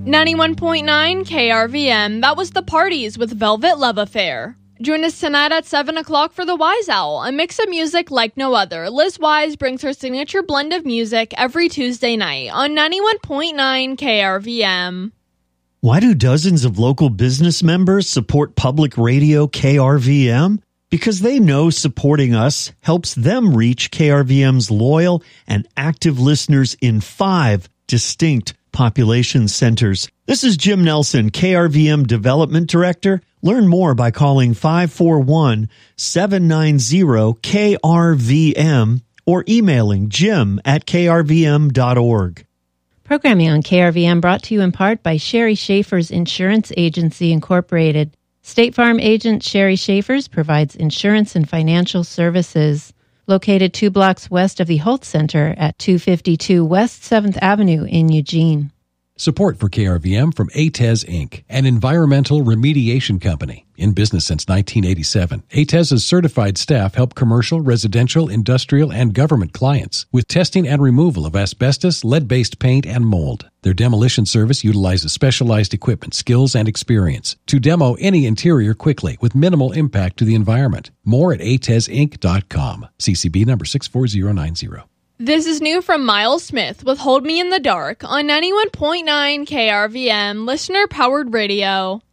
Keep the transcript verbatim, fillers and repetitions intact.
ninety-one point nine K R V M, that was The Parties with Velvet Love Affair. Join us tonight at seven o'clock for The Wise Owl, a mix of music like no other. Liz Wise brings her signature blend of music every Tuesday night on ninety-one point nine K R V M. Why do dozens of local business members support public radio K R V M? Because they know supporting us helps them reach K R V M's loyal and active listeners in five distinct population centers. This is Jim Nelson, K R V M Development Director. Learn more by calling five four one, seven nine zero, K R V M or emailing jim at k r v m dot org. Programming on K R V M brought to you in part by Sherry Schaefer's Insurance Agency, Incorporated. State Farm agent Sherry Schaefer's provides insurance and financial services. Located two blocks west of the Holt Center at two fifty-two West seventh Avenue in Eugene. Support for K R V M from A T E S, Incorporated, an environmental remediation company. In business since nineteen eighty-seven, A T E S's certified staff help commercial, residential, industrial, and government clients with testing and removal of asbestos, lead-based paint, and mold. Their demolition service utilizes specialized equipment, skills, and experience to demo any interior quickly with minimal impact to the environment. More at A T E S Inc dot com. C C B number six four zero nine zero. This is new from Miles Smith with Hold Me in the Dark on ninety-one point nine K R V M, listener-powered radio.